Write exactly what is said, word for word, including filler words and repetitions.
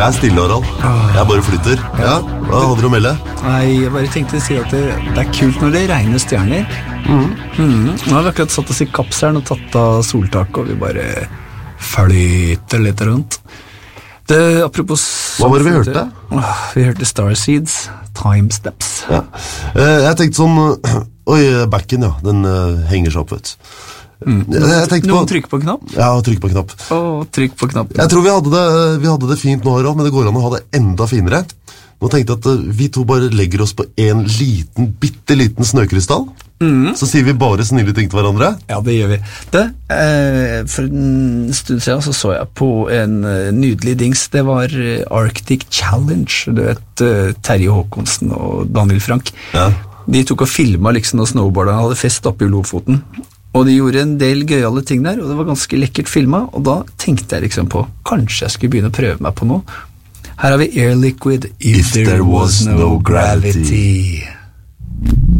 Jeg er stille, Harald. Jeg bare flytter. Ja, hva hadde du å melde? Nei, jeg bare tenkte å si at det, det er kult når det regner stjerner. Mm. Mm. Nå har vi akkurat satt oss i kapselen og tatt av soltak, og vi bare flyter litt rundt. Det, apropos... Hva var det vi hørte? Åh, vi hørte Starseeds, Time Steps. Ja. Jeg tenkte sånn... Oi, backen, ja. Den uh, henger seg opp, vet du. Mm. Jeg tenkte Noen på... trykker på knapp? Ja, trykk på knapp. Åh, trykk på knapp. Jeg tror vi hadde det, vi hadde det fint nå, Harald, men det går an å ha det enda finere. Nå tenkte jeg at vi to bare legger oss på en liten, bitteliten snøkrystall. Mm. Så sier vi bare snille ting til hverandre. Ja, det gjør vi. Det, eh, for en stund siden så så jeg på en uh, nydelig dings. Det var uh, Arctic Challenge. Du vet, uh, Terje Håkonsen og Daniel Frank. Ja. De tok og filmet liksom når snowboarderne hadde fest oppe i Lofoten. Og de gjorde en del gøyale ting der, og det var ganske lekkert filmet, og da tenkte jeg liksom på, kanskje jeg skulle begynne å prøve meg på noe. Her har vi Air Liquid, If, If there, there was, was no gravity. gravity.